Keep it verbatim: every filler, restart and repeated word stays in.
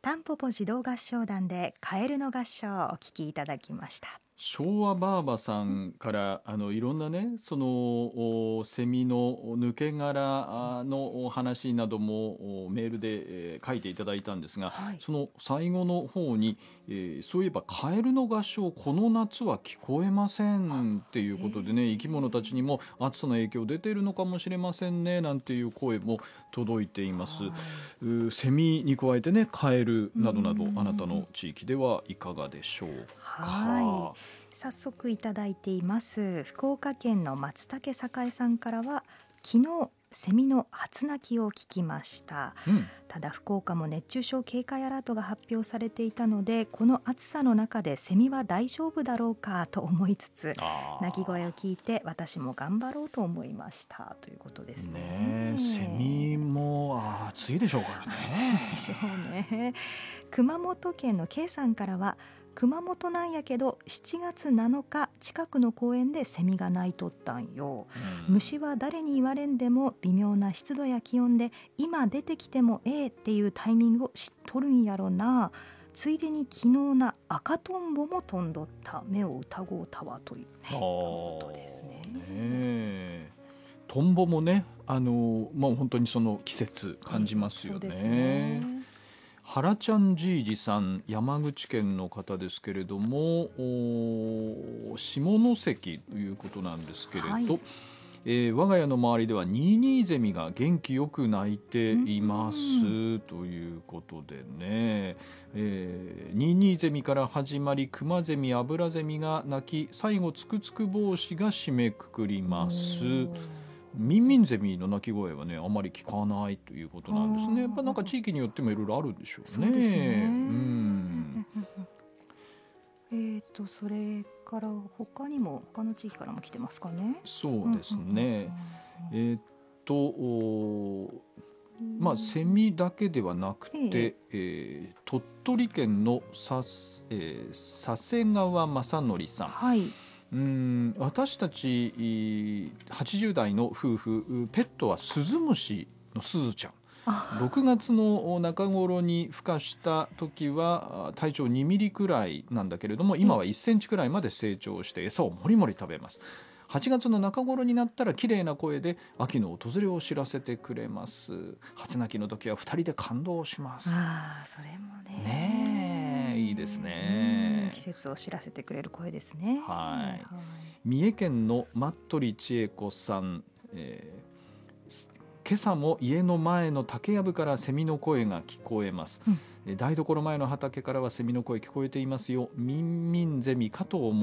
タンポポ児童合唱団でカエルの合唱をお聴きいただきました。 昭和ばあばさんからあのいろんなねそのセミの抜け殻の話などもメールで、えー、書いていただいたんですが、はい、その最後の方に、えー、そういえばカエルの合唱この夏は聞こえませんっていうことでね、生き物たちにも暑さの影響出ているのかもしれませんねなんていう声も届いています。セミに加えてねカエルなどなどあなたの地域ではいかがでしょうか。 はい、早速いただいています。福岡県の松竹栄さんからは、昨日セミの初鳴きを聞きました、うん、ただ福岡も熱中症警戒アラートが発表されていたので、この暑さの中でセミは大丈夫だろうかと思いつつ、鳴き声を聞いて私も頑張ろうと思いましたということですね。 ね、セミも暑いでしょうからね。 暑いでしょうね。熊本県の K さんからは、熊本なんやけどしちがつなのか近くの公園でセミが鳴いとったんよ、うん、虫は誰に言われんでも微妙な湿度や気温で今出てきてもええっていうタイミングを知っとるんやろな。ついでに昨日な赤トンボも飛んどった。目を疑うたわという、ね、ことですね。 ね、トンボもね、あの、まあ、本当にその季節感じますよね。そうですね。原ちゃんじいじさん、山口県の方ですけれども、下関ということなんですけれど、はい、えー、我が家の周りではニーニーゼミが元気よく鳴いていますということでね、えー、ニーニーゼミから始まりクマゼミ、アブラゼミが鳴き、最後ツクツク帽子が締めくくります。ミンミンゼミの鳴き声はねあまり聞かないということなんですね。やっぱなんか地域によってもいろいろあるんでしょうね。 そうですね。うん。えーとそれから他にも他の地域からも来てますかね。 そうですね。えっとまあセミだけではなくて、えええー、鳥取県のさ、えー、佐瀬川正則さん。はい。うん、私たちはちじゅう代の夫婦、ペットはスズムシのスズちゃん。ろくがつの中頃に孵化した時は体長にミリくらいなんだけれども、今はいっセンチくらいまで成長して餌をもりもり食べます。はちがつの中頃になったら綺麗な声で秋の訪れを知らせてくれます。初鳴きの時はふたりで感動します。 あ、それもね、 ねえ、いいですね。 季節を知らせてくれる声ですね。 はい、はい、三重県のマットリ千恵子さん、えー、今朝も家の前の竹やぶからセミの声が聞こえます、うん、台所前の畑からはセミの声聞こえていますよ。ミンミンゼミかと思う